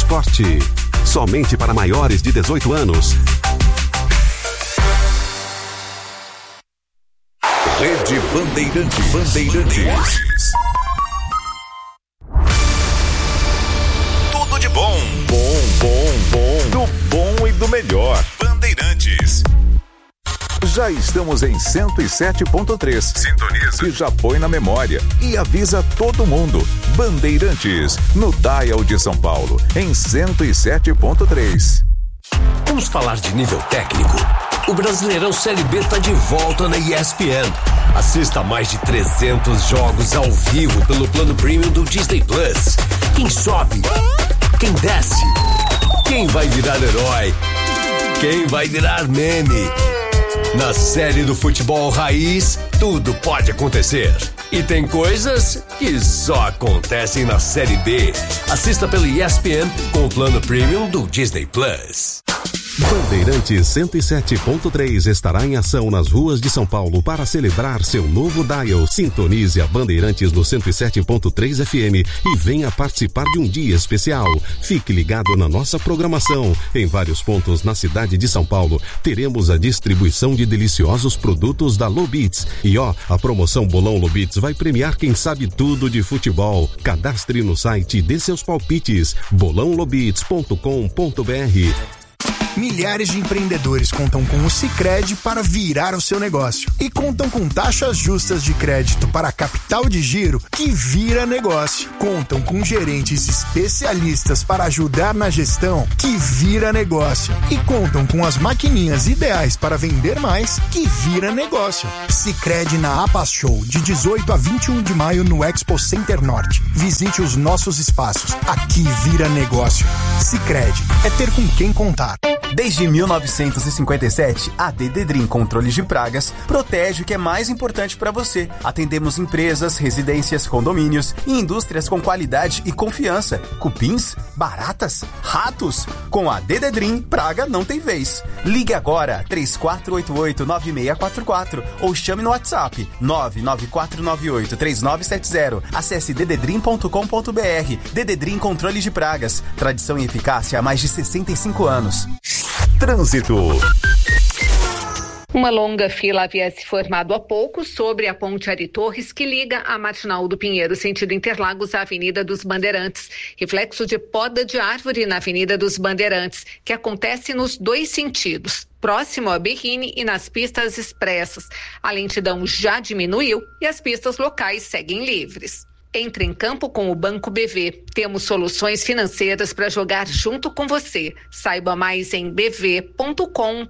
Esporte. Somente para maiores de 18 anos. Rede Bandeirantes. Tudo de bom. Do bom e do melhor. Bandeirantes. Já estamos em 107.3. Sintoniza. Que já põe na memória e avisa todo mundo. Bandeirantes, no Dial de São Paulo, em 107.3. Vamos falar de nível técnico. O Brasileirão Série B tá de volta na ESPN. Assista a mais de 300 jogos ao vivo pelo plano premium do Disney Plus. Quem sobe? Quem desce? Quem vai virar herói? Quem vai virar meme? Na série do futebol raiz, tudo pode acontecer. E tem coisas que só acontecem na Série B. Assista pelo ESPN com o plano premium do Disney Plus. Bandeirantes 107.3 estará em ação nas ruas de São Paulo para celebrar seu novo dial. Sintonize a Bandeirantes no 107.3 FM e venha participar de um dia especial. Fique ligado na nossa programação. Em vários pontos na cidade de São Paulo, teremos a distribuição de deliciosos produtos da Lobits. E a promoção Bolão Lobits vai premiar quem sabe tudo de futebol. Cadastre no site e dê seus palpites. bolãolobits.com.br. Milhares de empreendedores contam com o Sicredi para virar o seu negócio e contam com taxas justas de crédito para capital de giro que vira negócio. Contam com gerentes especialistas para ajudar na gestão que vira negócio e contam com as maquininhas ideais para vender mais que vira negócio. Sicredi na APAS Show de 18 a 21 de maio no Expo Center Norte. Visite os nossos espaços. Aqui vira negócio. Sicredi é ter com quem contar. Desde 1957, a Dededrim Controle de Pragas protege o que é mais importante para você. Atendemos empresas, residências, condomínios e indústrias com qualidade e confiança. Cupins, baratas, ratos. Com a Dededrim, praga não tem vez. Ligue agora 3488-9644 ou chame no WhatsApp 99498-3970. Acesse dededrim.com.br. Dededrim Controle de Pragas. Tradição e eficácia há mais de 65 anos. Trânsito. Uma longa fila havia se formado há pouco sobre a ponte Ari Torres, que liga a Marginal do Pinheiro, sentido Interlagos, à Avenida dos Bandeirantes. Reflexo de poda de árvore na Avenida dos Bandeirantes, que acontece nos dois sentidos, próximo a Berrini e nas pistas expressas. A lentidão já diminuiu e as pistas locais seguem livres. Entre em campo com o Banco BV. Temos soluções financeiras para jogar junto com você. Saiba mais em bv.com.br.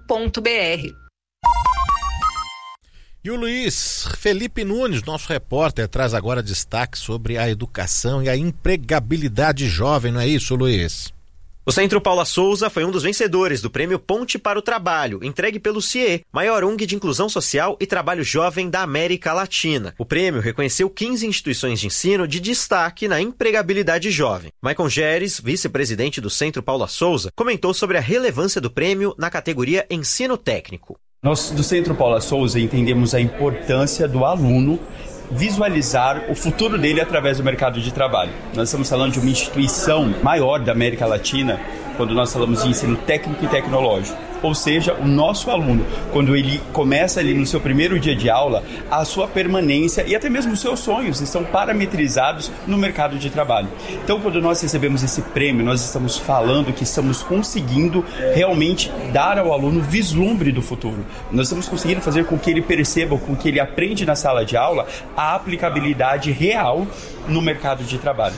E o Luiz Felipe Nunes, nosso repórter, traz agora destaque sobre a educação e a empregabilidade jovem, não é isso, Luiz? O Centro Paula Souza foi um dos vencedores do Prêmio Ponte para o Trabalho, entregue pelo CIE, maior ONG de inclusão social e trabalho jovem da América Latina. O prêmio reconheceu 15 instituições de ensino de destaque na empregabilidade jovem. Maicon Geres, vice-presidente do Centro Paula Souza, comentou sobre a relevância do prêmio na categoria Ensino Técnico. Nós, do Centro Paula Souza, entendemos a importância do aluno visualizar o futuro dele através do mercado de trabalho. Nós estamos falando de uma instituição maior da América Latina quando nós falamos de ensino técnico e tecnológico. Ou seja, o nosso aluno, quando ele começa ali no seu primeiro dia de aula, a sua permanência e até mesmo os seus sonhos estão parametrizados no mercado de trabalho. Então, quando nós recebemos esse prêmio, nós estamos falando que estamos conseguindo realmente dar ao aluno vislumbre do futuro. Nós estamos conseguindo fazer com que ele perceba, com que ele aprende na sala de aula, a aplicabilidade real no mercado de trabalho.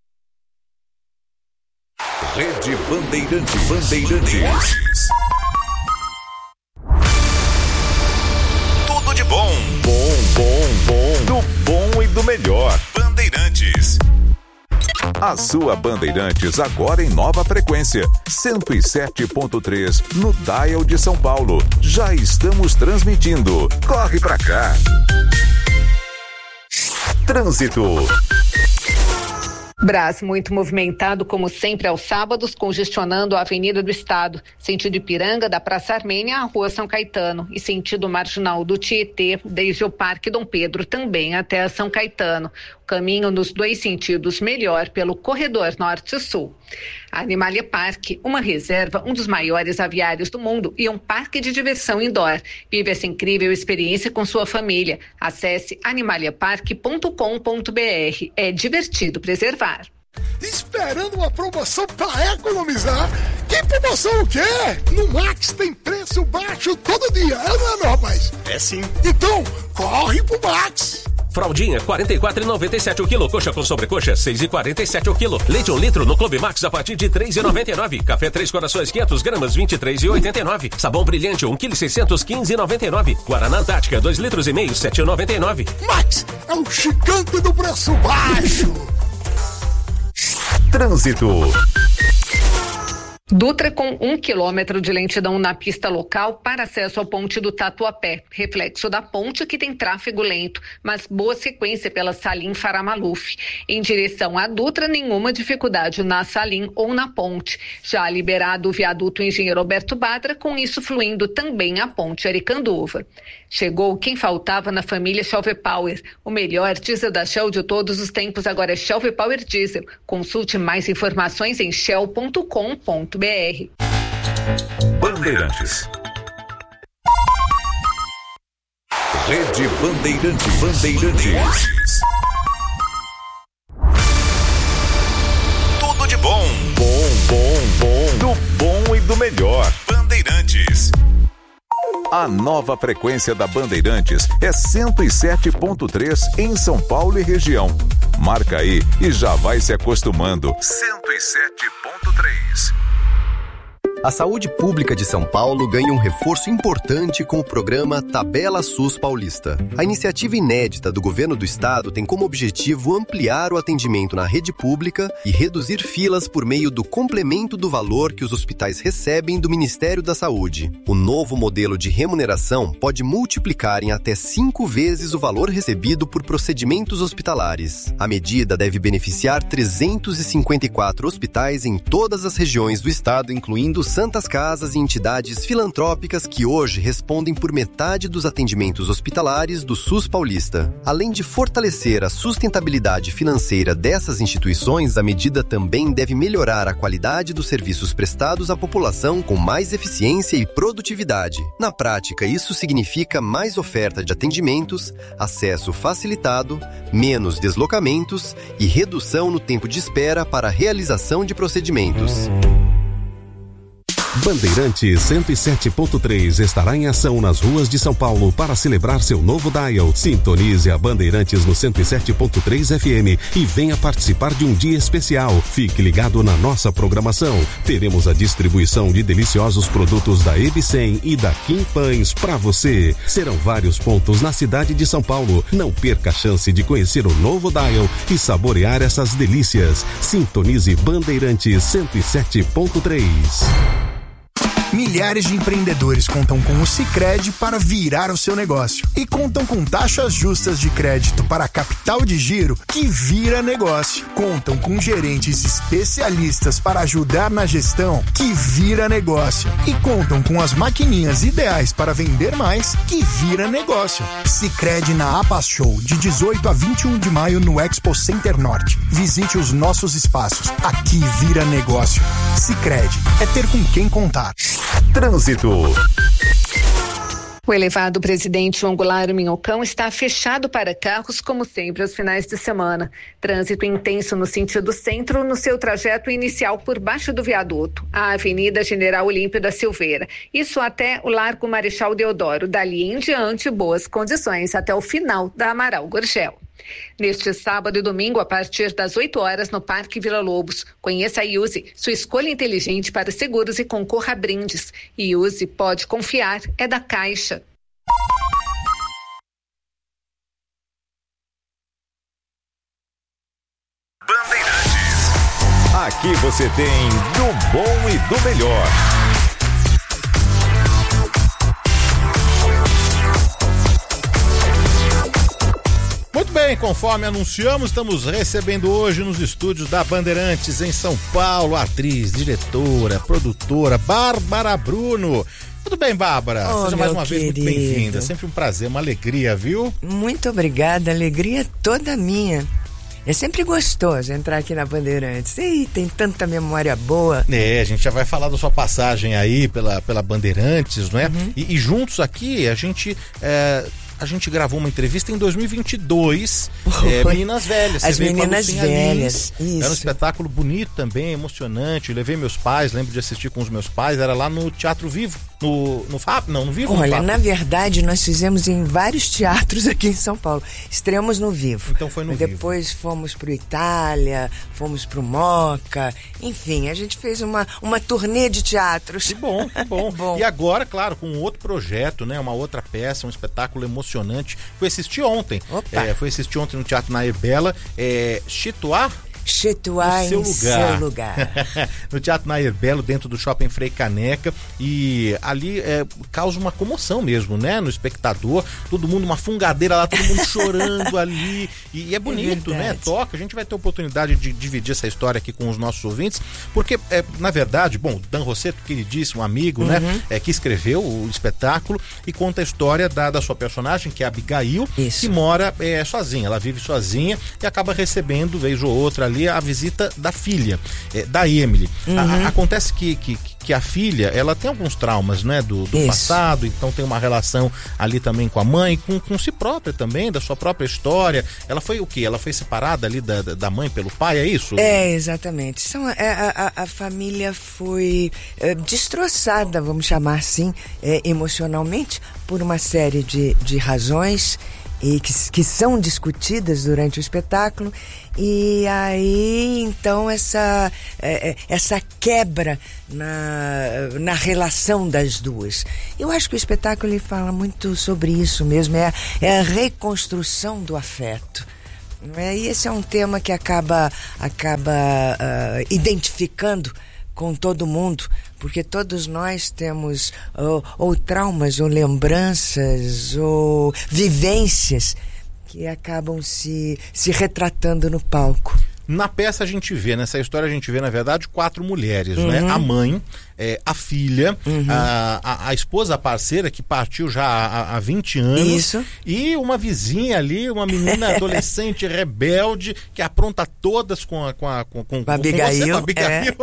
Rede Bandeirantes. Tudo de bom. Do bom e do melhor. Bandeirantes. A sua Bandeirantes agora em nova frequência, 107.3 no Dial de São Paulo. Já estamos transmitindo. Corre pra cá. Trânsito. Brás muito movimentado, como sempre, aos sábados, congestionando a Avenida do Estado, sentido Ipiranga, da Praça Armênia à Rua São Caetano, e sentido marginal do Tietê, desde o Parque Dom Pedro, também até a São Caetano. O caminho nos dois sentidos melhor pelo corredor norte-sul. A Animalia Park, uma reserva, um dos maiores aviários do mundo e um parque de diversão indoor. Vive essa incrível experiência com sua família. Acesse animaliapark.com.br. É divertido preservar. Esperando uma promoção para economizar? Que promoção o quê? No Max tem preço baixo todo dia, não é, meu rapaz? É sim. Então, corre pro Max! Fraldinha, R$ 44,97 o quilo. Coxa com sobrecoxa, R$ 6,47 o quilo. Leite 1 litro no Clube Max a partir de R$ 3,99. Café 3 Corações 500 gramas, R$ 23,89. Sabão brilhante, 1 kg 600, R$ 15,99. Guaraná Antártica, 2 litros e meio, R$ 7,99. Max é o gigante do preço baixo! Trânsito. Dutra com 1 quilômetro de lentidão na pista local para acesso ao ponte do Tatuapé, reflexo da ponte que tem tráfego lento, mas boa sequência pela Salim Faramaluf. Em direção à Dutra, nenhuma dificuldade na Salim ou na ponte. Já liberado o viaduto Engenheiro Alberto Badra, com isso fluindo também a ponte Aricanduva. Chegou quem faltava na família Shell V-Power. O melhor diesel da Shell de todos os tempos agora é Shell V-Power Diesel. Consulte mais informações em shell.com.br. Bandeirantes. Rede Bandeirantes. Tudo de bom. Do bom e do melhor. Bandeirantes. A nova frequência da Bandeirantes é 107.3 em São Paulo e região. Marca aí e já vai se acostumando. 107.3. A saúde pública de São Paulo ganha um reforço importante com o programa Tabela SUS Paulista. A iniciativa inédita do governo do estado tem como objetivo ampliar o atendimento na rede pública e reduzir filas por meio do complemento do valor que os hospitais recebem do Ministério da Saúde. O novo modelo de remuneração pode multiplicar em até 5 vezes o valor recebido por procedimentos hospitalares. A medida deve beneficiar 354 hospitais em todas as regiões do estado, incluindo santas casas e entidades filantrópicas que hoje respondem por metade dos atendimentos hospitalares do SUS paulista. Além de fortalecer a sustentabilidade financeira dessas instituições, a medida também deve melhorar a qualidade dos serviços prestados à população com mais eficiência e produtividade. Na prática, isso significa mais oferta de atendimentos, acesso facilitado, menos deslocamentos e redução no tempo de espera para a realização de procedimentos. Bandeirantes 107.3 estará em ação nas ruas de São Paulo para celebrar seu novo dial. Sintonize a Bandeirantes no 107.3 FM e venha participar de um dia especial. Fique ligado na nossa programação. Teremos a distribuição de deliciosos produtos da Ebicem e da Kim Pães para você. Serão vários pontos na cidade de São Paulo. Não perca a chance de conhecer o novo dial e saborear essas delícias. Sintonize Bandeirantes 107.3. Milhares de empreendedores contam com o Sicredi para virar o seu negócio e contam com taxas justas de crédito para capital de giro que vira negócio. Contam com gerentes especialistas para ajudar na gestão que vira negócio e contam com as maquininhas ideais para vender mais que vira negócio. Sicredi na APAS Show de 18 a 21 de maio no Expo Center Norte. Visite os nossos espaços. Aqui vira negócio. Sicredi é ter com quem contar. Trânsito. O elevado Presidente João Goulart Minhocão está fechado para carros, como sempre, aos finais de semana. Trânsito intenso no sentido centro, no seu trajeto inicial por baixo do viaduto, a Avenida General Olímpio da Silveira. Isso até o Largo Marechal Deodoro. Dali em diante, boas condições até o final da Amaral Gurgel. Neste sábado e domingo, a partir das 8 horas, no Parque Vila Lobos. Conheça a Iuse, sua escolha inteligente para seguros, e concorra a brindes. Iuse, pode confiar, é da Caixa. Bandeirantes. Aqui você tem do bom e do melhor. Muito bem, conforme anunciamos, estamos recebendo hoje nos estúdios da Bandeirantes em São Paulo a atriz, diretora, produtora Bárbara Bruno. Tudo bem, Bárbara? Oh, seja mais uma querido. vez muito bem-vinda. Sempre um prazer, uma alegria, viu? Muito obrigada, alegria toda minha. É sempre gostoso entrar aqui na Bandeirantes. E tem tanta memória boa. A gente já vai falar da sua passagem aí pela Bandeirantes, não é? E juntos aqui, a gente gravou uma entrevista em 2022, Meninas Velhas. As Meninas Velhas, isso. Era um espetáculo bonito também, emocionante. Eu levei meus pais, lembro de assistir com os meus pais, era lá no Teatro Vivo, no FAP, não, no Vivo. Olha, na verdade, nós fizemos em vários teatros aqui em São Paulo. Estreamos no Vivo. Então foi no Vivo. Depois fomos pro Itália, fomos pro Moca, enfim, a gente fez uma turnê de teatros. Que bom, que bom. Bom. E agora, claro, com outro projeto, né, uma outra peça, um espetáculo emocionante. Fui assistir ontem. Fui assistir ontem no Teatro Nair Bela, Chituá em seu lugar. No Teatro Nair Belo, dentro do Shopping Frei Caneca, e ali causa uma comoção mesmo, né, no espectador, todo mundo, uma fungadeira lá, todo mundo chorando ali, e é bonito, né, toca. A gente vai ter oportunidade de dividir essa história aqui com os nossos ouvintes, porque, na verdade, bom, Dan Rossetto, queridíssimo amigo, né, que escreveu o espetáculo e conta a história da sua personagem, que é a Abigail, que mora sozinha, ela vive sozinha e acaba recebendo, vez ou outra, ali a visita da filha, da Emily. Acontece que a filha, ela tem alguns traumas, né, do passado, então tem uma relação ali também com a mãe, com si própria também, da sua própria história. Ela foi o quê? Ela foi separada ali da mãe pelo pai, é isso? Exatamente. A família foi destroçada, vamos chamar assim, emocionalmente, por uma série de razões e que são discutidas durante o espetáculo. E aí, então, essa quebra na relação das duas. Eu acho que o espetáculo ele fala muito sobre isso mesmo, é a reconstrução do afeto. E esse é um tema que acaba identificando com todo mundo, porque todos nós temos ou traumas, ou lembranças, ou vivências que acabam se retratando no palco. Na peça a gente vê, nessa história a gente vê, na verdade, 4 mulheres, né? A mãe, a filha, a esposa, a parceira, que partiu já há 20 anos. Isso. E uma vizinha ali, uma menina adolescente rebelde, que apronta todas com a Abigail. Com a Abigail.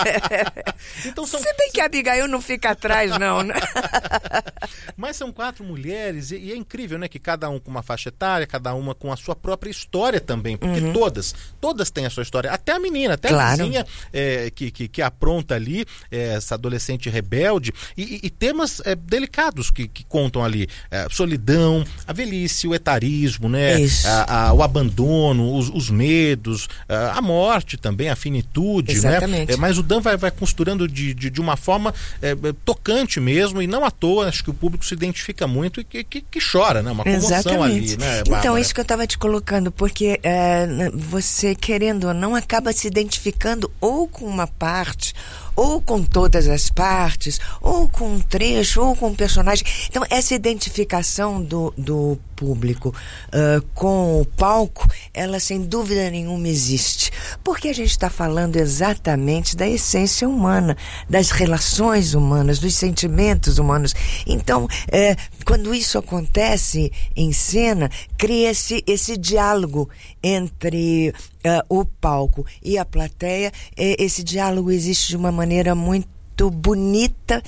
Então Se bem que a Abigail não fica atrás, não, né? Mas são 4 mulheres e é incrível, né? Que cada um com uma faixa etária, cada uma com a sua própria história também, porque todas têm a sua história, até a menina, até a vizinha que apronta ali, essa adolescente rebelde, e temas delicados que contam ali, solidão, a velhice, o etarismo, né? O abandono, os medos, a morte também, a finitude. Exatamente. Né? Mas o Dan vai costurando de uma forma tocante mesmo, e não à toa, acho que o público se identifica muito e que chora, né? Uma comoção ali, né, Bárbara? Então, isso que eu estava te colocando, porque você, querendo ou não, acaba se identificando ou com uma parte, ou com todas as partes, ou com um trecho, ou com um personagem. Então, essa identificação do público com o palco, ela sem dúvida nenhuma existe. Porque a gente está falando exatamente da essência humana, das relações humanas, dos sentimentos humanos. Então, quando isso acontece em cena, cria-se esse diálogo entre o palco e a plateia. Esse diálogo existe de uma maneira muito bonita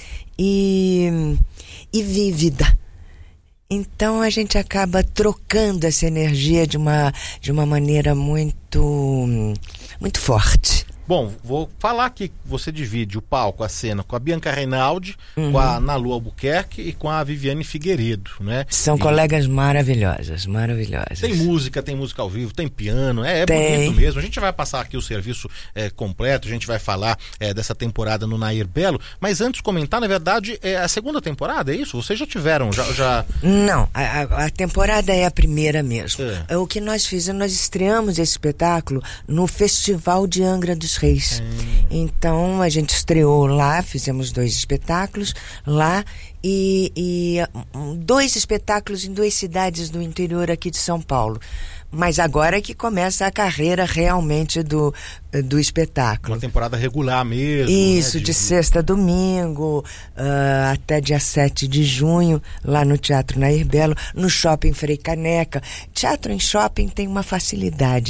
e vívida. Então a gente acaba trocando essa energia de uma maneira muito forte. Bom, vou falar que você divide o palco, a cena, com a Bianca Reinaldi, com a Nalu Albuquerque e com a Viviane Figueiredo, né? São colegas maravilhosas. Tem música ao vivo, tem piano, bonito mesmo. A gente vai passar aqui o serviço completo, a gente vai falar dessa temporada no Nair Belo, mas antes de comentar, na verdade, a segunda temporada, é isso? Vocês já tiveram, já... Não, a temporada é a primeira mesmo. O que nós fizemos, nós estreamos esse espetáculo no Festival de Angra dos Reis. Então a gente estreou lá, fizemos 2 espetáculos lá e 2 espetáculos em 2 cidades do interior aqui de São Paulo. Mas agora é que começa a carreira realmente do espetáculo. Uma temporada regular mesmo. Isso, né? De sexta a domingo, até dia 7 de junho, lá no Teatro Nair Belo, no Shopping Frei Caneca. Teatro em shopping tem uma facilidade,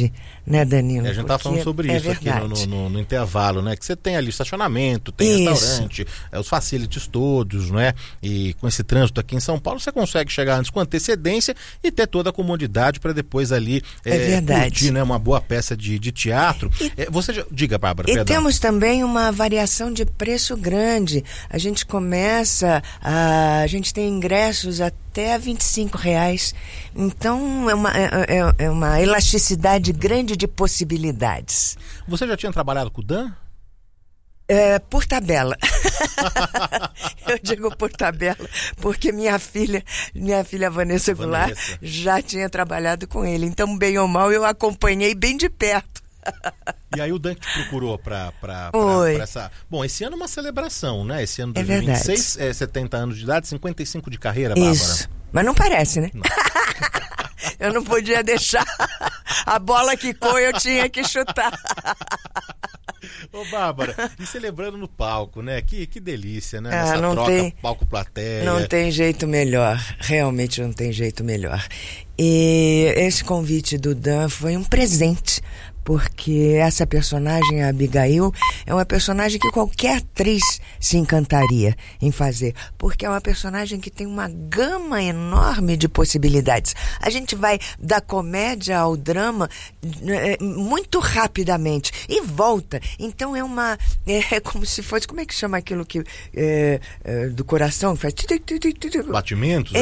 né, Danilo? A gente tá falando sobre isso aqui no intervalo, né? Que você tem ali estacionamento, tem restaurante, os facilities todos, né? E com esse trânsito aqui em São Paulo, você consegue chegar antes com antecedência e ter toda a comodidade para depois ali curtir, né? Uma boa peça de teatro. Você diga, Bárbara. E temos também uma variação de preço grande. A gente a gente tem ingressos até R$25. Então é uma elasticidade grande de possibilidades. Você já tinha trabalhado com o Dan? Por tabela. Eu digo por tabela, porque minha filha Vanessa Goulart já tinha trabalhado com ele. Então, bem ou mal, eu acompanhei bem de perto. E aí o Dan te procurou para essa... Bom, esse ano é uma celebração, né? Esse ano de 2026, 70 anos de idade, 55 de carreira, Bárbara. Isso, mas não parece, né? Não. Eu não podia deixar a bola quicou, eu tinha que chutar. Ô, Bárbara, e celebrando no palco, né? Que delícia, né? Essa troca palco-plateia. Não tem jeito melhor, realmente não tem jeito melhor. E esse convite do Dan foi um presente, porque essa personagem, a Abigail, é uma personagem que qualquer atriz se encantaria em fazer, porque é uma personagem que tem uma gama enorme de possibilidades. A gente vai da comédia ao drama muito rapidamente e volta. Então é como se fosse, como é que chama aquilo que do coração faz batimentos?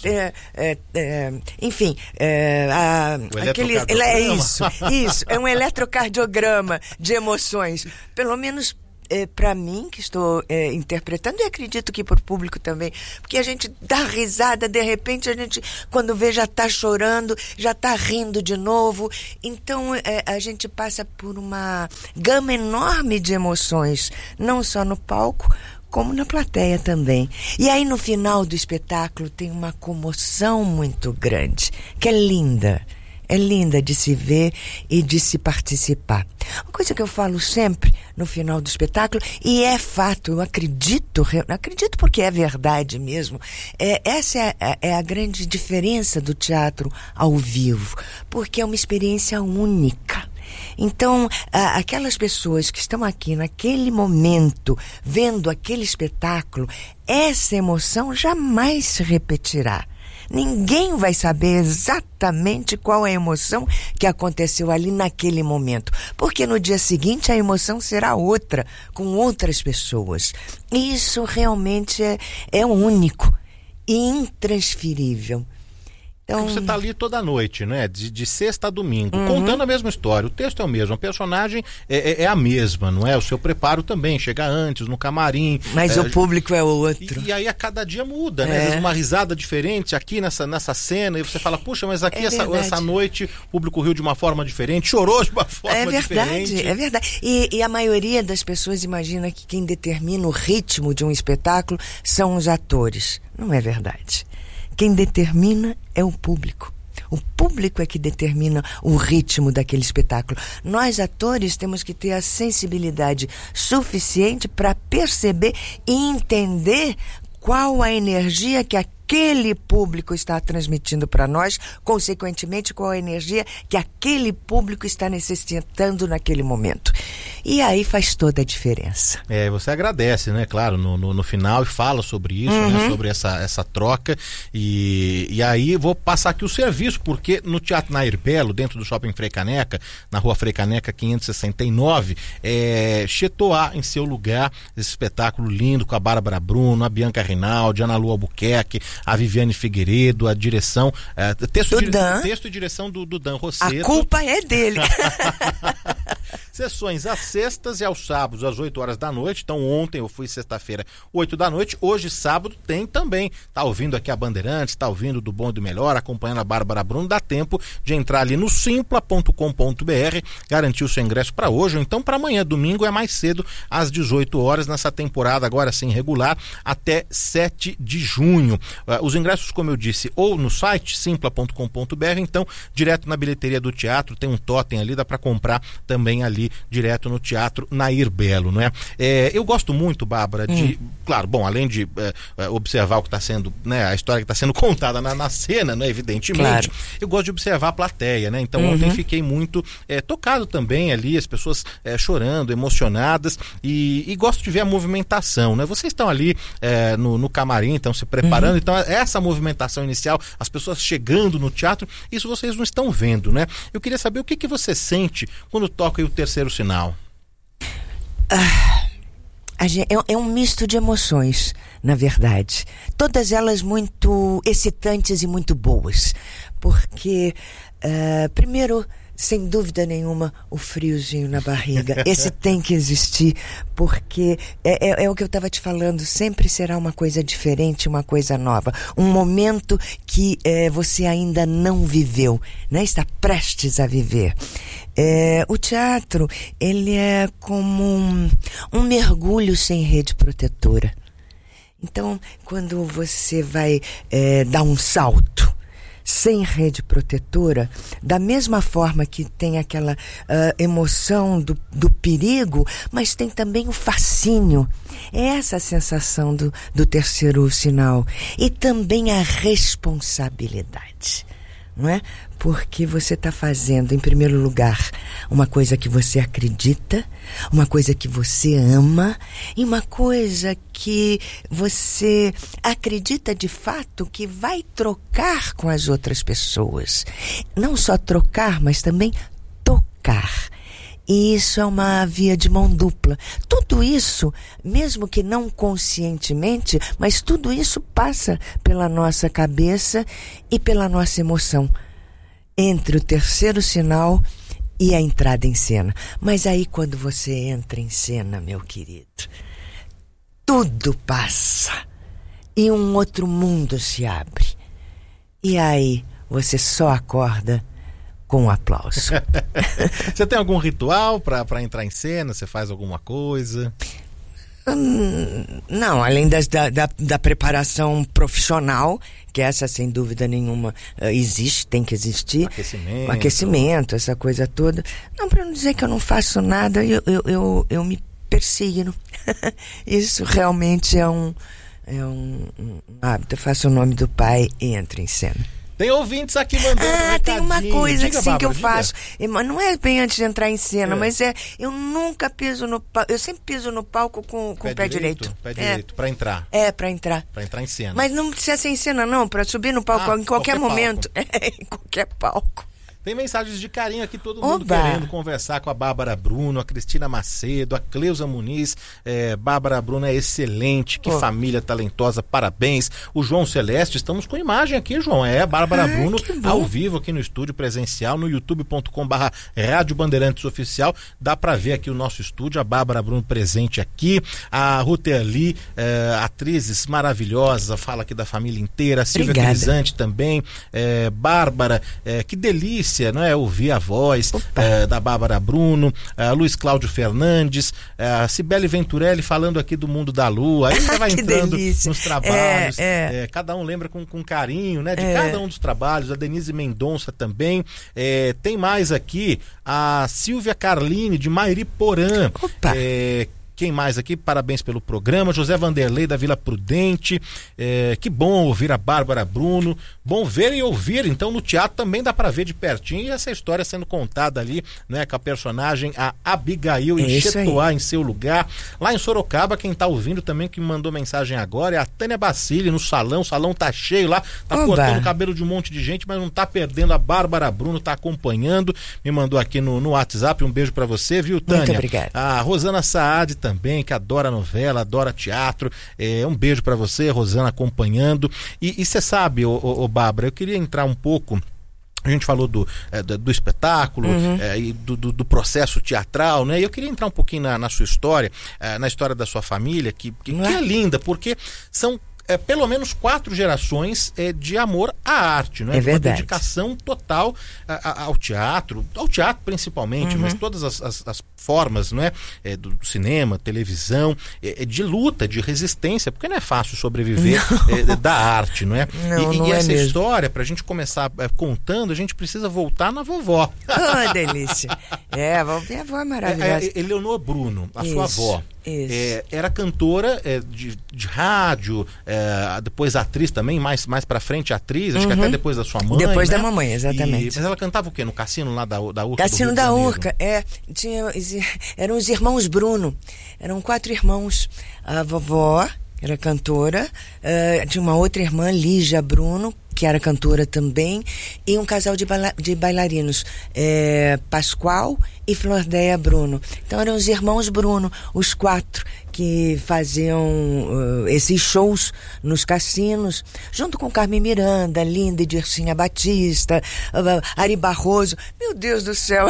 Enfim, isso é um eletrocardiograma de emoções. Pelo menos para mim, que estou interpretando, e acredito que para o público também, porque a gente dá risada, de repente a gente, quando vê, já está chorando, já está rindo de novo. Então a gente passa por uma gama enorme de emoções, não só no palco, como na plateia também. E aí no final do espetáculo tem uma comoção muito grande, que é linda. É linda de se ver e de se participar. Uma coisa que eu falo sempre no final do espetáculo, e é fato, eu acredito porque é verdade mesmo, essa é a grande diferença do teatro ao vivo, porque é uma experiência única. Então, aquelas pessoas que estão aqui naquele momento, vendo aquele espetáculo, essa emoção jamais se repetirá. Ninguém vai saber exatamente qual é a emoção que aconteceu ali naquele momento, porque no dia seguinte a emoção será outra, com outras pessoas. E isso realmente é único e intransferível. Então, você está ali toda noite, né? De sexta a domingo, contando a mesma história. O texto é o mesmo, a personagem é a mesma, não é? O seu preparo também, chega antes, no camarim. Mas o público é outro. E aí a cada dia muda, né? Às vezes uma risada diferente aqui nessa cena, e você fala, puxa, mas aqui essa noite o público riu de uma forma diferente, chorou de uma forma diferente. É verdade. E a maioria das pessoas imagina que quem determina o ritmo de um espetáculo são os atores. Não é verdade. Quem determina é o público. O público é que determina o ritmo daquele espetáculo. Nós, atores, temos que ter a sensibilidade suficiente para perceber e entender qual a energia que aquele público está transmitindo para nós, consequentemente, qual a energia que aquele público está necessitando naquele momento. E aí faz toda a diferença. Você agradece, né? Claro, no final, e fala sobre isso, né? Sobre essa troca. E aí vou passar aqui o serviço, porque no Teatro Nair Belo, dentro do Shopping Frei Caneca, na Rua Frei Caneca 569, Chetoá em seu lugar, esse espetáculo lindo com a Bárbara Bruno, a Bianca Rinaldi, a Ana Lu Albuquerque, a Viviane Figueiredo, a direção, texto e direção do Dan Rosseto. A culpa é dele. Sessões às sextas e aos sábados às 8 horas da noite. Então ontem eu fui sexta-feira 8 da noite, hoje sábado tem também. Tá ouvindo aqui a Bandeirantes, tá ouvindo do Bom e do Melhor, acompanhando a Bárbara Bruno, dá tempo de entrar ali no simpla.com.br, garantir o seu ingresso para hoje, ou então para amanhã, domingo é mais cedo, às 18 horas, nessa temporada agora sim regular, até 7 de junho. Os ingressos, como eu disse, ou no site simpla.com.br, então direto na bilheteria do teatro, tem um totem ali, dá para comprar também ali ali direto no Teatro Nair Belo, não é? Eu gosto muito, Bárbara, de, claro, bom, além de observar o que está sendo, né, a história que está sendo contada na cena, né, evidentemente, eu gosto de observar a plateia, né? Então ontem fiquei muito tocado também ali, as pessoas chorando, emocionadas, e gosto de ver a movimentação, né? Vocês estão ali no camarim, estão se preparando, então essa movimentação inicial, as pessoas chegando no teatro, isso vocês não estão vendo, né? Eu queria saber o que você sente quando toca o terceiro sinal. É um misto de emoções, na verdade. Todas elas muito excitantes e muito boas. Porque, primeiro, sem dúvida nenhuma, o friozinho na barriga. Esse tem que existir, porque é o que eu estava te falando, sempre será uma coisa diferente, uma coisa nova. Um momento que você ainda não viveu, né? Está prestes a viver. O teatro, ele é como um mergulho sem rede protetora. Então, quando você vai dar um salto sem rede protetora, da mesma forma que tem aquela emoção do perigo, mas tem também o fascínio. É essa a sensação do terceiro sinal. E também a responsabilidade, não é? Porque você está fazendo, em primeiro lugar, uma coisa que você acredita, uma coisa que você ama e uma coisa que você acredita de fato que vai trocar com as outras pessoas. Não só trocar, mas também tocar. E isso é uma via de mão dupla. Tudo isso, mesmo que não conscientemente, mas tudo isso passa pela nossa cabeça e pela nossa emoção. Entre o terceiro sinal e a entrada em cena. Mas aí quando você entra em cena, meu querido, tudo passa e um outro mundo se abre. E aí você só acorda com um aplauso. Você tem algum ritual para entrar em cena? Você faz alguma coisa? Não, além da preparação profissional, que essa sem dúvida nenhuma existe, tem que existir. Aquecimento, essa coisa toda. Não, para não dizer que eu não faço nada, eu me persigno. Isso realmente é um hábito. Eu faço o nome do pai e entro em cena. Tem ouvintes aqui mandando recadinho. Tem uma coisa diga, assim, Bárbara, que eu faço. Não é bem antes de entrar em cena, mas eu nunca piso no palco. Eu sempre piso no palco com o pé direito. Pé direito, pra entrar. Pra entrar. Pra entrar em cena. Mas não precisa ser em cena, não. Pra subir no palco em qualquer momento. Em qualquer palco. Tem mensagens de carinho aqui, todo mundo querendo conversar com a Bárbara Bruno, a Cristina Macedo, a Cleusa Muniz. Bárbara Bruno é excelente, que família talentosa, parabéns. O João Celeste, estamos com imagem aqui, João. A Bárbara Bruno ao vivo aqui no estúdio presencial, no youtube.com/Rádio Bandeirantes Oficial. Dá pra ver aqui o nosso estúdio, a Bárbara Bruno presente aqui. A Ruth Erli, atrizes maravilhosas, fala aqui da família inteira. A Silvia Crisante também. Bárbara, que delícia, não é? Ouvir a voz da Bárbara Bruno, Luiz Cláudio Fernandes, a Cibele Venturelli falando aqui do Mundo da Lua. Aí você vai entrando nos trabalhos, cada um lembra com carinho, né? De cada um dos trabalhos. A Denise Mendonça também. Tem mais aqui a Silvia Carline de Mairiporã. Quem mais aqui? Parabéns pelo programa. José Vanderlei da Vila Prudente. Que bom ouvir a Bárbara Bruno. Bom ver e ouvir. Então no teatro também dá para ver de pertinho e essa história sendo contada ali, né, com a personagem, a Abigail Enxetoá em seu lugar. Lá em Sorocaba, quem tá ouvindo também, que me mandou mensagem agora, é a Tânia Bacilli no salão. O salão tá cheio lá, tá cortando o cabelo de um monte de gente, mas não tá perdendo. A Bárbara Bruno tá acompanhando. Me mandou aqui no WhatsApp. Um beijo para você, viu, Tânia? Muito obrigada. A Rosana Saad também, que adora novela, adora teatro. Um beijo pra você, Rosana, acompanhando. E você sabe, Bárbara, eu queria entrar um pouco. A gente falou do espetáculo e do processo teatral, né? E eu queria entrar um pouquinho na sua história, na história da sua família, que é linda, porque são pelo menos 4 gerações de amor à arte, né? É verdade. Uma dedicação total ao teatro principalmente, mas todas as formas, não é? Do cinema, televisão, de luta, de resistência, porque não é fácil sobreviver da arte, não é? Não e é essa mesmo. história, pra gente começar contando, a gente precisa voltar na vovó. Oh, delícia. Minha avó é maravilhosa. Eleonor Bruno, a sua avó. Isso. Era cantora de rádio, depois atriz também, mais pra frente atriz, acho que até depois da sua mãe. Depois né? da mamãe, exatamente. Mas ela cantava o quê? No cassino lá da Urca? Cassino da Urca, eram os irmãos Bruno, eram 4 irmãos. A vovó era cantora, tinha uma outra irmã, Lígia Bruno, que era cantora também, e um casal de bailarinos, Pascoal e Flordeia Bruno. Então eram os irmãos Bruno, os 4 que faziam esses shows nos cassinos, junto com Carmen Miranda, Linda e Dircinha Batista, Ari Barroso. Meu Deus do céu!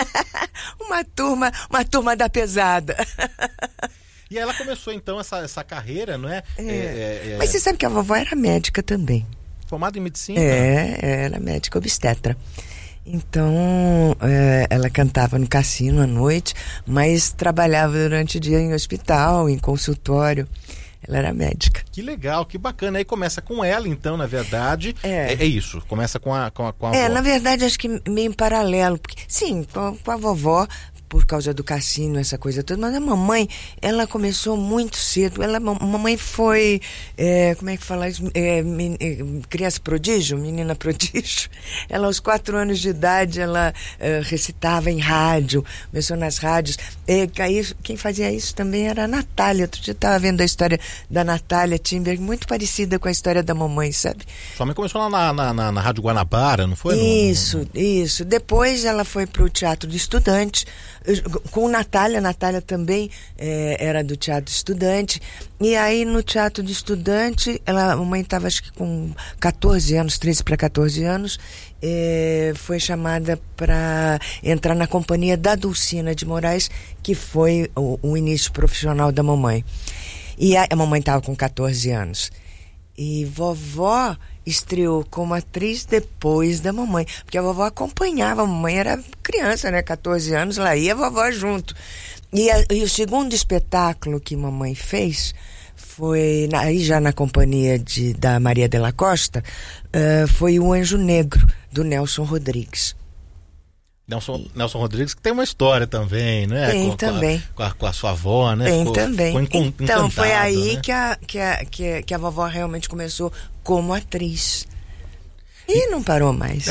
uma turma da pesada. E ela começou então essa carreira, não é? Mas você sabe que a vovó era médica também. Formada em medicina? Era médica obstetra. Então, ela cantava no cassino à noite, mas trabalhava durante o dia em hospital, em consultório. Ela era médica. Que legal, que bacana. Aí começa com ela, então, na verdade. É isso, começa com a avó. Na verdade, acho que meio em paralelo. Porque, sim, com a vovó, por causa do cassino, essa coisa toda. Mas a mamãe, ela começou muito cedo. A mamãe foi, como é que fala isso? Criança prodígio, menina prodígio. Ela, aos 4 anos de idade, ela recitava em rádio, começou nas rádios. Quem fazia isso também era a Natália. Outro dia eu estava vendo a história da Natália Timberg, muito parecida com a história da mamãe, sabe? Sua mãe começou lá na Rádio Guanabara, não foi? Isso. Depois ela foi para o Teatro do Estudante, com Natália. Natália também era do Teatro Estudante. E aí no Teatro do Estudante, a mamãe estava acho que com 14 anos, 13 para 14 anos, foi chamada para entrar na companhia da Dulcina de Moraes, que foi o início profissional da mamãe. E a mamãe estava com 14 anos. E vovó estreou como atriz depois da mamãe, porque a vovó acompanhava, a mamãe era criança, né, 14 anos, lá ia a vovó junto. E o segundo espetáculo que mamãe fez foi, aí já na companhia da Maria de la Costa, foi O Anjo Negro, do Nelson Rodrigues. Nelson Rodrigues, que tem uma história também, né? Tem também. Com a sua avó, né? Tem também. Então, foi aí, né? que a vovó realmente começou como atriz. E não parou mais.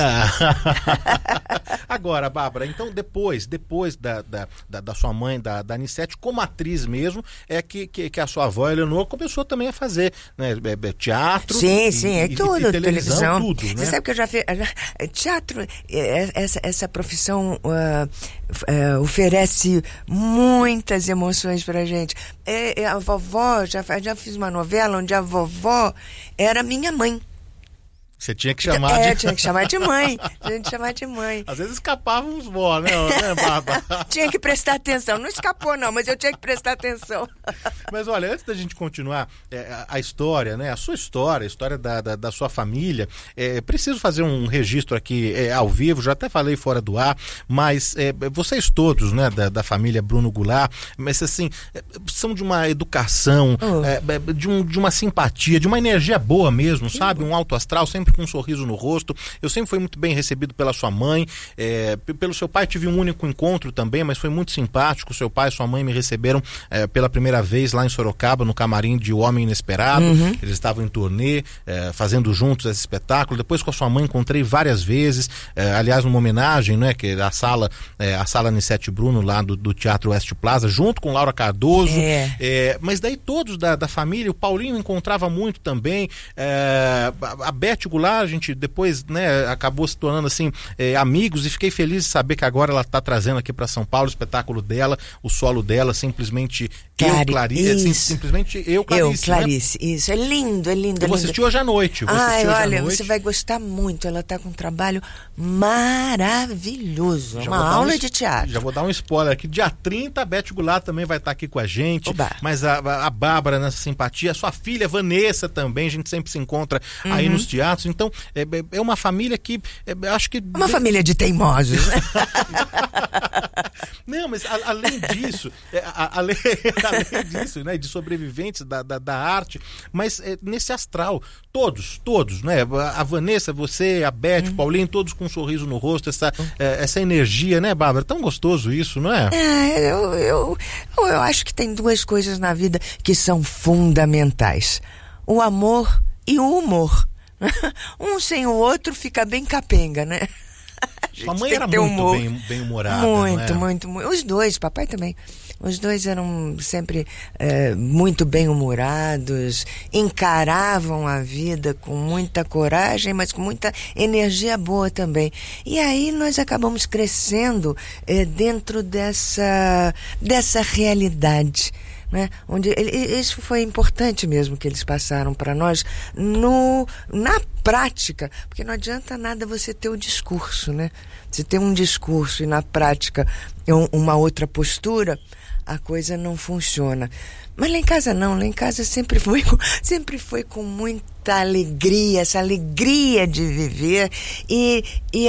Agora, Bárbara, então depois da sua mãe, da Anissete, como atriz mesmo, que a sua avó, Eleonor, começou também a fazer, né, teatro. Sim, tudo, e televisão, tudo, né? Você sabe que eu já fiz teatro, essa profissão oferece muitas emoções pra gente. A vovó, já fiz uma novela onde a vovó era minha mãe. Você tinha que chamar tinha que chamar de mãe. Tinha que chamar de mãe. Às vezes escapavam uns vó, né, Bárbara? Tinha que prestar atenção. Não escapou, não, mas eu tinha que prestar atenção. Mas olha, antes da gente continuar a história, né? A sua história, a história da sua família, preciso fazer um registro aqui ao vivo, já até falei fora do ar, mas vocês todos, né, da família Bruno Goulart, mas assim, são de uma educação, de uma simpatia, de uma energia boa mesmo, sabe? Um alto astral, sempre com um sorriso no rosto. Eu sempre fui muito bem recebido pela sua mãe, pelo seu pai tive um único encontro também, mas foi muito simpático. Seu pai e sua mãe me receberam pela primeira vez lá em Sorocaba, no camarim de O Homem Inesperado. Eles estavam em turnê, fazendo juntos esse espetáculo. Depois com a sua mãe encontrei várias vezes, aliás numa homenagem, né, que a sala Anissete Bruno lá do Teatro Oeste Plaza, junto com Laura Cardoso. Mas daí todos da família, o Paulinho encontrava muito também, a Beth Goulart lá, a gente depois, né, acabou se tornando assim, amigos, e fiquei feliz de saber que agora ela está trazendo aqui para São Paulo o espetáculo dela, o solo dela, simplesmente Clarice, isso, é lindo. Eu vou assistir hoje à noite. Você vai gostar muito, ela tá com um trabalho maravilhoso, uma aula de teatro. Já vou dar um spoiler aqui, dia 30 a Beth Goulart também vai estar aqui com a gente. Oba. Mas a Bárbara nessa simpatia, a sua filha Vanessa também, a gente sempre se encontra aí nos teatros, então é uma família que acho que... Uma família de teimosos, né? Não, mas além disso, além disso, né, de sobreviventes da arte, mas nesse astral, todos, né, a Vanessa, você, a Beth, o Paulinho, todos com um sorriso no rosto, essa energia, né, Bárbara? Tão gostoso isso, não é? Eu acho que tem duas coisas na vida que são fundamentais: o amor e o humor. Um sem o outro fica bem capenga, né? Sua mãe era muito bem-humorada. Muito. Os dois, papai também. Os dois eram sempre muito bem-humorados, encaravam a vida com muita coragem, mas com muita energia boa também. E aí nós acabamos crescendo dentro dessa realidade, né? Onde isso foi importante mesmo que eles passaram para nós na prática, porque não adianta nada você ter o discurso, né? Você ter um discurso e na prática uma outra postura, a coisa não funciona. Mas lá em casa não, lá em casa sempre foi com muita alegria, essa alegria de viver e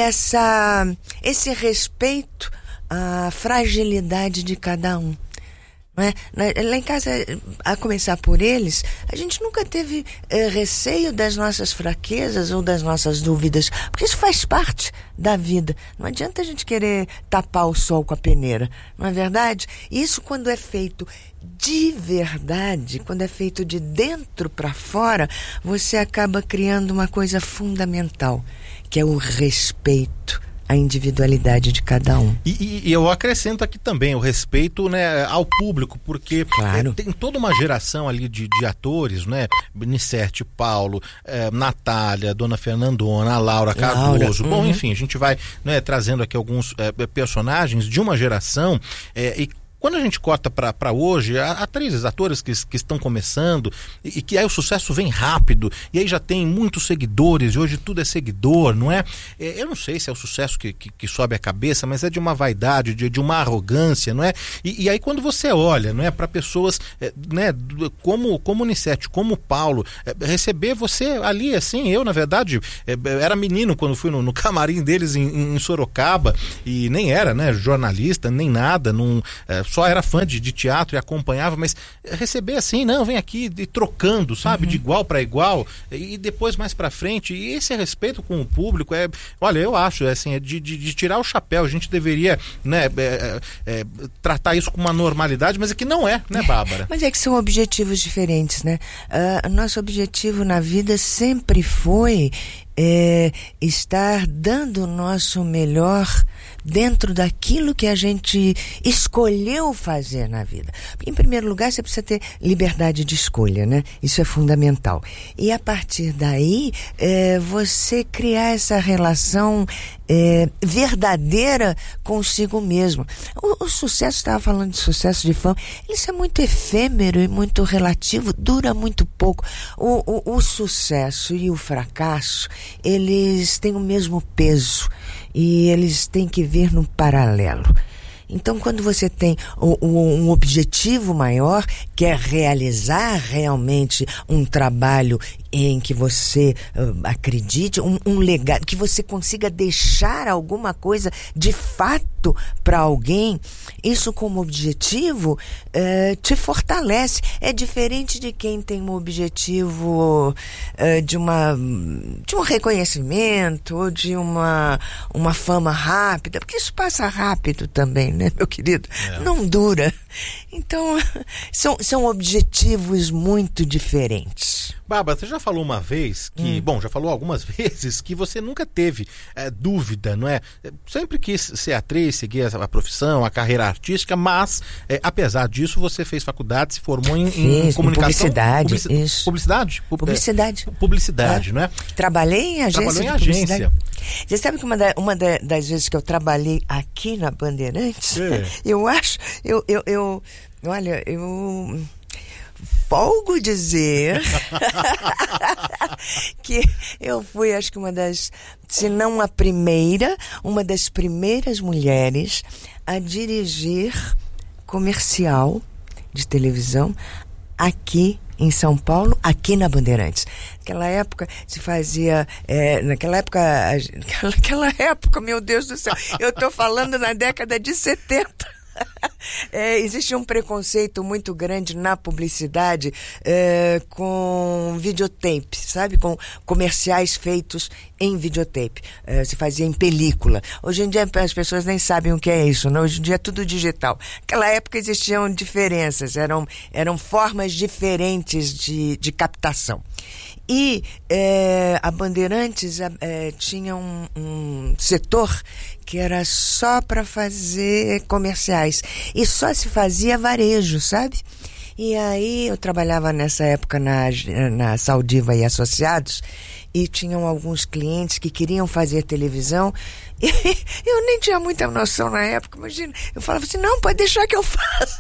esse respeito à fragilidade de cada um. Não é? Lá em casa, a começar por eles, a gente nunca teve receio das nossas fraquezas ou das nossas dúvidas, porque isso faz parte da vida. Não adianta a gente querer tapar o sol com a peneira, não é verdade? Isso, quando é feito de verdade, quando é feito de dentro para fora, você acaba criando uma coisa fundamental, que é o respeito a individualidade de cada um. E eu acrescento aqui também o respeito, né, ao público, porque tem toda uma geração ali de atores, né? Benicete, Paulo, Natália, Dona Fernandona, a Laura Cardoso. Bom, enfim, a gente vai, né, trazendo aqui alguns personagens de uma geração e quando a gente corta para hoje, atrizes, atores que estão começando e que aí o sucesso vem rápido e aí já tem muitos seguidores e hoje tudo é seguidor, não é? Eu não sei se é o sucesso que sobe a cabeça, mas é de uma vaidade, de uma arrogância, não é? E aí quando você olha, não é, para pessoas, né, como Unicete, como Paulo, receber você ali, assim, eu na verdade era menino quando fui no camarim deles em Sorocaba e nem era, né, jornalista, nem nada, só era fã de teatro e acompanhava, mas receber assim, não, vem aqui trocando, sabe, de igual para igual, e depois mais para frente, e esse respeito com o público olha, eu acho, assim, de tirar o chapéu. A gente deveria, né, tratar isso com uma normalidade, mas é que não é, né, Bárbara? Mas é que são objetivos diferentes, né? Nosso objetivo na vida sempre foi estar dando o nosso melhor dentro daquilo que a gente escolheu fazer na vida. Porque, em primeiro lugar, você precisa ter liberdade de escolha, né? Isso é fundamental. E a partir daí, você criar essa relação verdadeira consigo mesmo. O sucesso, estava falando de sucesso de fama, isso é muito efêmero e muito relativo, dura muito pouco. O sucesso e o fracasso, eles têm o mesmo peso e eles têm que vir no paralelo. Então, quando você tem um objetivo maior, que é realizar realmente um trabalho em que você acredite, um legado, que você consiga deixar alguma coisa de fato para alguém, isso como objetivo te fortalece. É diferente de quem tem um objetivo de um reconhecimento ou de uma fama rápida, porque isso passa rápido também, né, meu querido? Não dura. Então, são objetivos muito diferentes. Bárbara, você já falou uma vez que, já falou algumas vezes que você nunca teve dúvida, não é? Sempre quis ser atriz, seguir a profissão, a carreira artística, mas, apesar disso, você fez faculdade, se formou em comunicação. Publicidade. Publicidade, não é? Trabalhei em agência. Trabalhou em agência. Você sabe que uma das vezes que eu trabalhei aqui na Bandeirantes, eu folgo dizer que eu fui, acho que uma das, se não a primeira, uma das primeiras mulheres a dirigir comercial de televisão aqui em São Paulo, aqui na Bandeirantes. Naquela época se fazia, naquela época, meu Deus do céu, eu estou falando na década de 70. Existia um preconceito muito grande na publicidade com videotape, sabe? Com comerciais feitos em videotape. Se fazia em película. Hoje em dia as pessoas nem sabem o que é isso, não? Hoje em dia é tudo digital. Naquela época existiam diferenças, eram formas diferentes de captação. E a Bandeirantes tinha um setor que era só para fazer comerciais. E só se fazia varejo, sabe? E aí eu trabalhava nessa época na Saldiva e Associados, e tinham alguns clientes que queriam fazer televisão. E eu nem tinha muita noção na época, imagina. Eu falava assim, não, pode deixar que eu faça.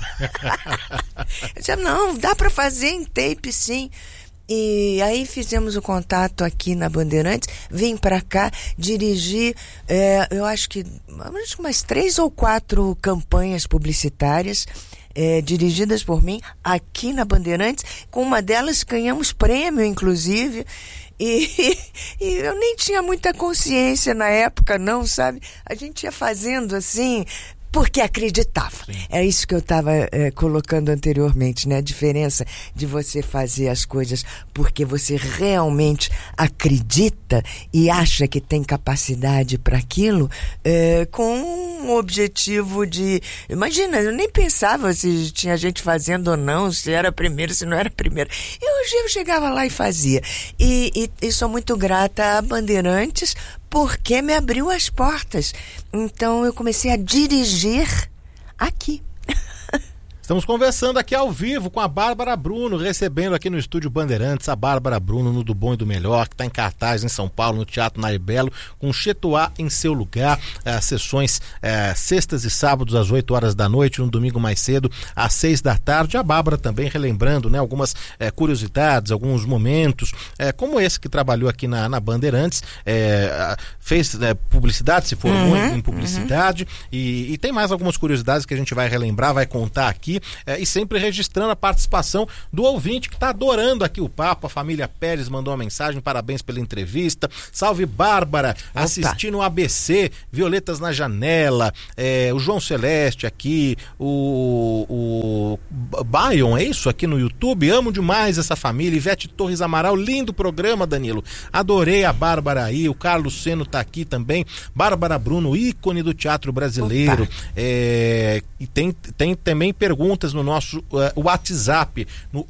Eu dizia, não, dá para fazer em tape, sim. E aí fizemos o contato aqui na Bandeirantes, vim para cá, dirigi, eu acho que umas 3 ou 4 campanhas publicitárias dirigidas por mim aqui na Bandeirantes. Com uma delas ganhamos prêmio, inclusive. E eu nem tinha muita consciência na época, não, sabe? A gente ia fazendo assim, porque acreditava. Sim. É isso que eu estava colocando anteriormente, né? A diferença de você fazer as coisas porque você realmente acredita e acha que tem capacidade para aquilo, com um objetivo de... Imagina, eu nem pensava se tinha gente fazendo ou não, se era primeiro, se não era primeiro. Eu chegava lá e fazia. E sou muito grata a Bandeirantes, porque me abriu as portas. Então eu comecei a dirigir aqui. Estamos conversando aqui ao vivo com a Bárbara Bruno, recebendo aqui no estúdio Bandeirantes a Bárbara Bruno no Do Bom e do Melhor, que está em cartaz em São Paulo, no Teatro Nair Belo, com Chetuá em seu lugar, sessões sextas e sábados às 8 horas da noite, no domingo mais cedo às 6 da tarde. A Bárbara também relembrando, né, algumas curiosidades, alguns momentos, como esse que trabalhou aqui na Bandeirantes, fez publicidade, se formou em publicidade, e tem mais algumas curiosidades que a gente vai relembrar, vai contar aqui, e sempre registrando a participação do ouvinte que está adorando aqui o papo. A família Pérez mandou uma mensagem, parabéns pela entrevista, salve Bárbara, assistindo o ABC, Violetas na Janela, o João Celeste aqui, o Bayon, é isso aqui no YouTube, amo demais essa família. Ivete Torres Amaral, lindo programa, Danilo, adorei a Bárbara aí, o Carlos Seno tá aqui também, Bárbara Bruno, ícone do teatro brasileiro. E tem também perguntas no nosso WhatsApp, no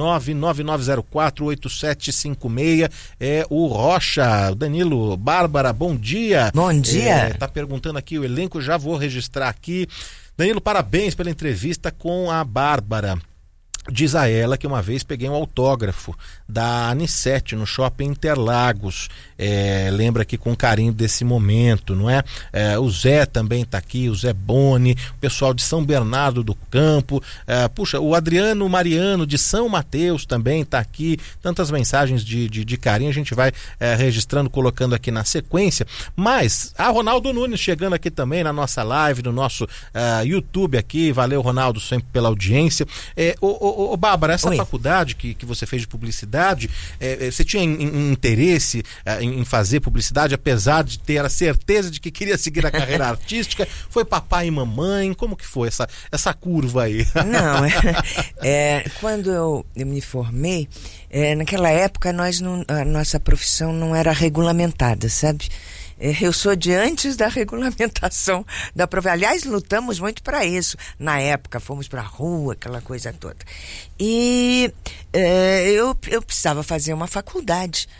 11999048756. O Rocha, Danilo, Bárbara, bom dia. Bom dia. Tá perguntando aqui o elenco, já vou registrar aqui. Danilo, parabéns pela entrevista com a Bárbara. Diz a ela que uma vez peguei um autógrafo da Anissete no Shopping Interlagos. Lembra aqui com carinho desse momento, não é? O Zé também está aqui, o Zé Boni, o pessoal de São Bernardo do Campo. O Adriano Mariano de São Mateus também está aqui. Tantas mensagens de carinho, a gente vai registrando, colocando aqui na sequência. Mas a Ronaldo Nunes chegando aqui também na nossa live, no nosso YouTube aqui. Valeu, Ronaldo, sempre pela audiência. Bárbara, essa faculdade que você fez de publicidade, você tinha interesse em fazer publicidade, apesar de ter a certeza de que queria seguir a carreira artística? Foi papai e mamãe? Como que foi essa curva aí? Não, quando eu me formei, naquela época a nossa profissão não era regulamentada, sabe? Eu sou de antes da regulamentação da profissão. Aliás, lutamos muito para isso. Na época, fomos para a rua, aquela coisa toda. E eu precisava fazer uma faculdade.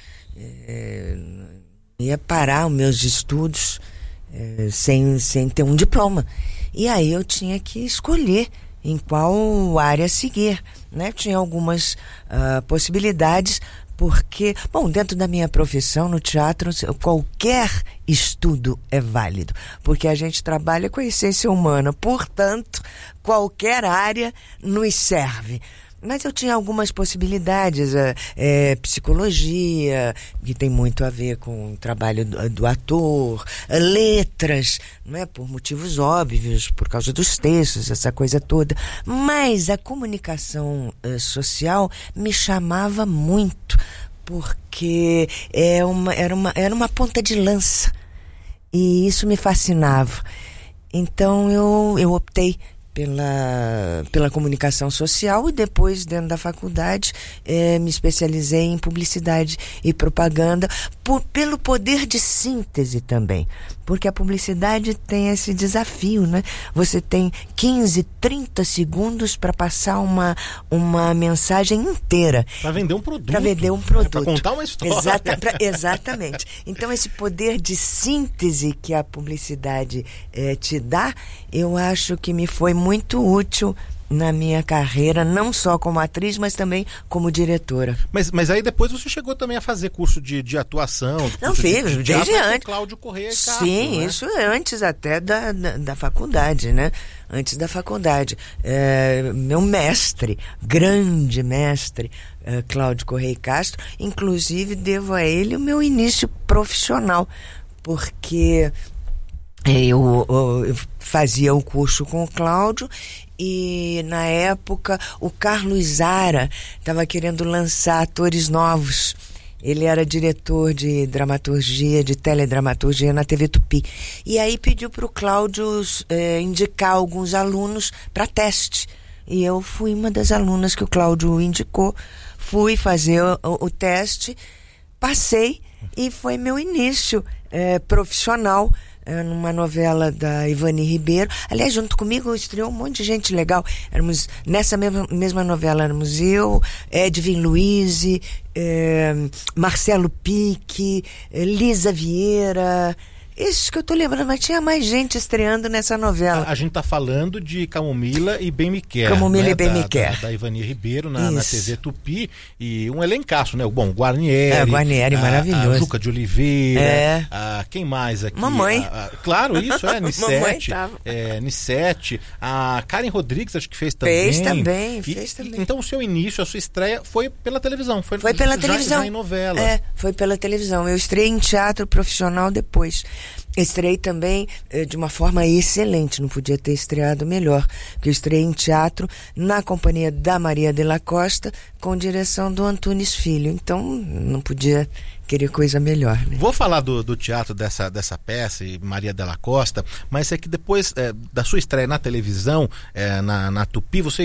Ia parar os meus estudos sem ter um diploma. E aí eu tinha que escolher em qual área seguir, né? Tinha algumas possibilidades, porque, dentro da minha profissão, no teatro, qualquer estudo é válido, porque a gente trabalha com a essência humana, portanto, qualquer área nos serve. Mas eu tinha algumas possibilidades, psicologia, que tem muito a ver com o trabalho do ator, letras, não é? Por motivos óbvios, por causa dos textos, essa coisa toda. Mas a comunicação social me chamava muito, porque era uma ponta de lança, e isso me fascinava. Então eu optei pela comunicação social, e depois, dentro da faculdade, me especializei em publicidade e propaganda, pelo poder de síntese também, porque a publicidade tem esse desafio, né? Você tem 15, 30 segundos para passar uma mensagem inteira. Para vender um produto. Para vender um produto. Para contar uma história. Exatamente. Então, esse poder de síntese que a publicidade te dá, eu acho que me foi muito útil na minha carreira, não só como atriz, mas também como diretora. Mas aí depois você chegou também a fazer curso de atuação? Não, fiz, desde antes. Cláudio Correia e Castro, sim, né? Isso antes até da faculdade, né? Antes da faculdade. Meu mestre, grande mestre, Cláudio Correia e Castro, inclusive devo a ele o meu início profissional, porque eu fazia o curso com o Cláudio, e na época o Carlos Zara estava querendo lançar atores novos. Ele era diretor de dramaturgia, de teledramaturgia na TV Tupi. E aí pediu para o Cláudio indicar alguns alunos para teste. E eu fui uma das alunas que o Cláudio indicou. Fui fazer o teste, passei, e foi meu início profissional numa novela da Ivani Ribeiro. Aliás, junto comigo estreou um monte de gente legal. Nessa mesma novela éramos eu, Edwin Luiz, Marcelo Pique, Lisa Vieira. Esses que eu tô lembrando, mas tinha mais gente estreando nessa novela. A gente tá falando de Camomila e Bem Me Quer. Camomila, né? E Bem Me Quer. Da Ivani Ribeiro na TV Tupi. E um elencaço, né? Guarnieri. Guarnieri, maravilhoso. A Juca de Oliveira. Quem mais aqui? Mamãe. Claro, isso, Nissete. Mamãe Nissete. A Karen Rodrigues, acho que fez também. Fez também. Então o seu início, a sua estreia foi pela televisão. Foi pela televisão. Já em novela. Foi pela televisão. Eu estreiei em teatro profissional depois. Estreiei também de uma forma excelente, não podia ter estreado melhor, porque eu estreiei em teatro na companhia da Maria de la Costa, com direção do Antunes Filho, então não podia querer coisa melhor, né? Vou falar do teatro dessa peça, e Maria de la Costa, mas é que depois da sua estreia na televisão, na Tupi, você